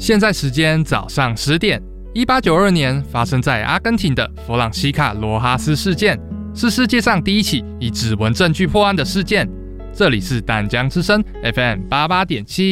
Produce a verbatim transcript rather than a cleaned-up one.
现在时间早上十点。一八九二年发生在阿根廷的弗朗西卡·罗哈斯事件，是世界上第一起以指纹证据破案的事件。这里是淡江之声 F M 八八点七。